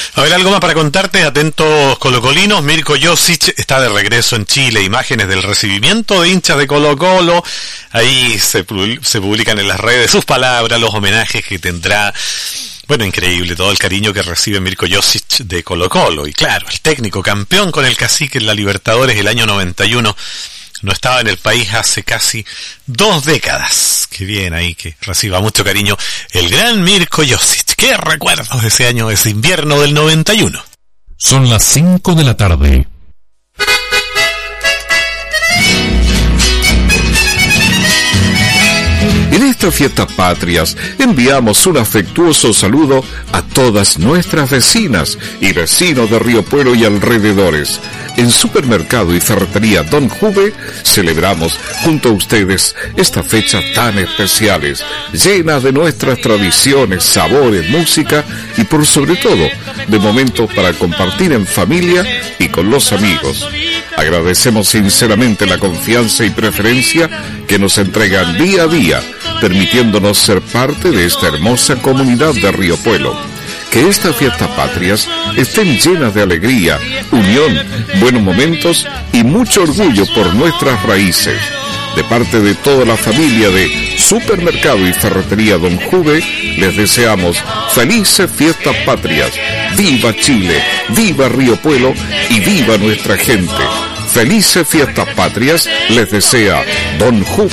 A ver, algo más para contarte. Atentos colocolinos, Mirko Josic está de regreso en Chile. Imágenes del recibimiento de hinchas de Colo-Colo. Ahí se publican en las redes sus palabras, los homenajes que tendrá. Bueno, increíble todo el cariño que recibe Mirko Josic de Colo-Colo. Y claro, el técnico campeón con el Cacique en la Libertadores el año 91. No estaba en el país hace casi 2 décadas. Qué bien ahí que reciba mucho cariño el gran Mirko Josic. Qué recuerdos de ese año, de ese invierno del 91. Son las 5 de la tarde. En estas fiestas patrias enviamos un afectuoso saludo a todas nuestras vecinas y vecinos de Río Puelo y alrededores. En Supermercado y Ferretería Don Juve celebramos junto a ustedes estas fechas tan especiales, llenas de nuestras tradiciones, sabores, música y por sobre todo de momentos para compartir en familia y con los amigos. Agradecemos sinceramente la confianza y preferencia que nos entregan día a día, permitiéndonos ser parte de esta hermosa comunidad de Río Puelo. Que estas fiestas patrias estén llenas de alegría, unión, buenos momentos y mucho orgullo por nuestras raíces. De parte de toda la familia de Supermercado y Ferretería Don Juve, les deseamos felices fiestas patrias. ¡Viva Chile! ¡Viva Río Puelo! ¡Y viva nuestra gente! Felices fiestas patrias les desea Don Juve.